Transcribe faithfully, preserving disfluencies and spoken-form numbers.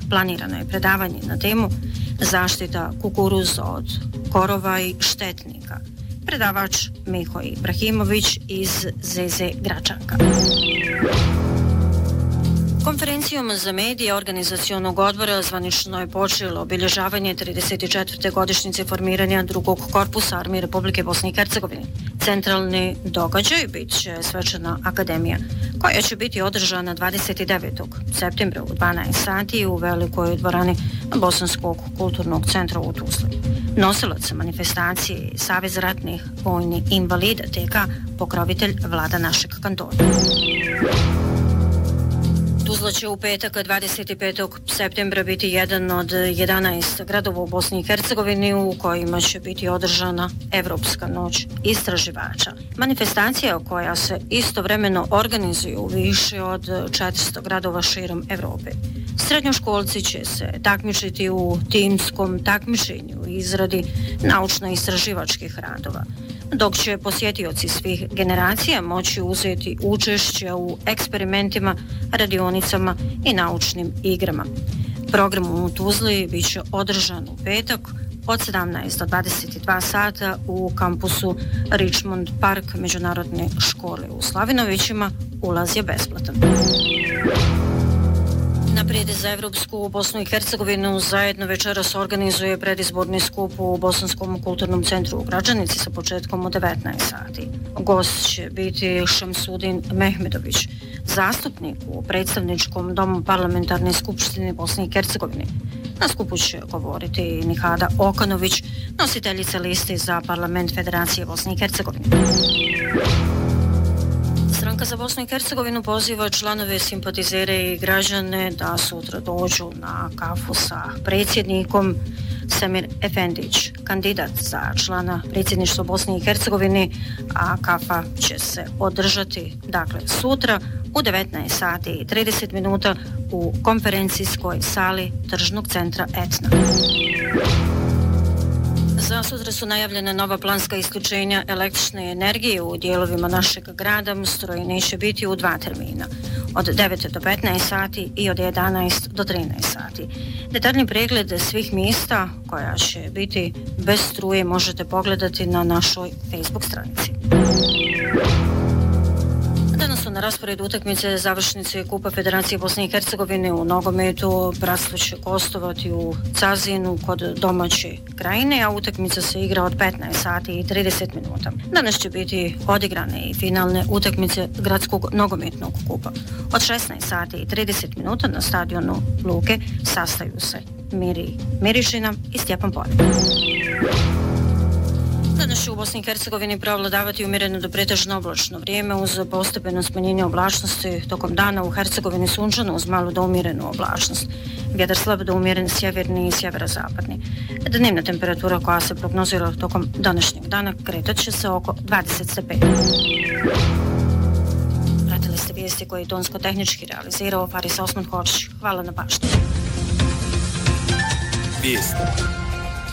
planirano je predavanje na temu zaštita kukuruza od korova i štetnika. Predavač Miho Ibrahimović iz Zeze Gračanka. Konferencijom za medije organizacionog odbora zvanično je počelo obilježavanje trideset četvrte godišnjice formiranja drugog korpusa Armije Republike Bosne i Hercegovine. Centralni događaj bit će svečana akademija, koja će biti održana dvadeset devetog septembra u dvanaest sati u velikoj dvorani Bosanskog kulturnog centra u Tuzli. Nosilac manifestacije je Savez ratnih vojnih invalida T K, pokrovitelj vlada našeg kantona. Tuzla će u petak dvadeset petog septembra biti jedan od jedanaest gradova u Bosni i Hercegovini u kojima će biti održana Evropska noć istraživača. Manifestacija koja se istovremeno organizuje u više od četiristo gradova širom Evrope. Srednjoškolci će se takmičiti u timskom takmičenju u izradi naučno-istraživačkih radova, dok će posjetioci svih generacija moći uzeti učešće u eksperimentima, radionicama i naučnim igrama. Program u Tuzli bit će održan u petak od sedamnaest do dvadeset dva sata u kampusu Richmond Park Međunarodne škole u Slavinovićima. Ulaz je besplatan. Naprijed za Evropsku Bosnu i Hercegovinu zajedno večeras organizuje predizborni skup u Bosanskom kulturnom centru u Gračanici sa početkom u devetnaest sati. Gost će biti Šemsudin Mehmedović, zastupnik u predstavničkom domu parlamentarne skupštine Bosne i Hercegovine. Na skupu će govoriti Nihada Okanović, nositeljica liste za parlament Federacije Bosne i Hercegovine. Stranka za Bosnu i Hercegovinu poziva članove, simpatizere i građane da sutra dođu na kafu sa predsjednikom. Semir Efendić, kandidat za člana predsjedništva Bosne i Hercegovine, a kafa će se održati dakle sutra u devetnaest sati i trideset minuta u konferencijskoj sali Tržnog centra Etna. Za sutra su najavljene nova planska isključenja električne energije u dijelovima našeg grada. Stroj neće biti u dva termina, od devet do petnaest sati i od jedanaest do trinaest sati. Detaljni pregled svih mjesta koja će biti bez struje možete pogledati na našoj Facebook stranici. Danas su na rasporedu utakmice završnice Kupa Federacije Bosne i Hercegovine u nogometu. Bratstvo će gostovati u Cazinu kod domaće Krajine, a utakmica se igra od petnaest sati i trideset minuta. Danas će biti odigrane i finalne utakmice Gradskog nogometnog kupa. Od šesnaest sati i trideset minuta na stadionu Luke sastaju se Miri Mirišina i Stjepan Poljak. Danas će u Bosni i Hercegovini preovladavati umjereno do pretežno oblačno vrijeme uz postepeno smanjenje oblačnosti. Tokom dana u Hercegovini sunčano uz malu do umjerenu oblačnost. Vjetar slab do umjeren sjeverni i sjeverozapadni. Dnevna temperatura koja se prognozira tokom današnjeg dana kretat će se oko dvadeset stepeni. Pratili ste vijesti koje je tonsko-tehnički realizirao Faris Osman Hočić. Hvala na pažnju. Vijesti.